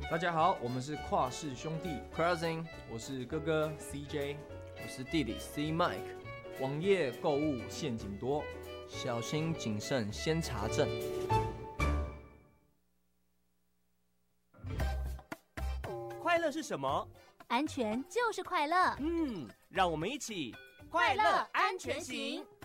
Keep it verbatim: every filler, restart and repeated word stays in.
大家好，我们是跨世兄弟 Crossing， 我是哥哥 C J， 我是弟弟 C Mike。 网页购物陷阱多， 小心谨慎先查证。 快乐是什么？ 安全就是快乐。 嗯，让我们一起快乐安全行。